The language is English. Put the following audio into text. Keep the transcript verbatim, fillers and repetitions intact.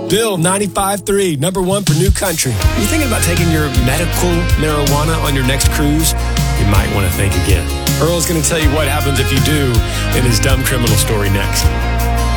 Bill, ninety-five point three, number one for New Country. Are you thinking about taking your medical marijuana on your next cruise? You might want to think again. Earl's going to tell you what happens if you do in his dumb criminal story next.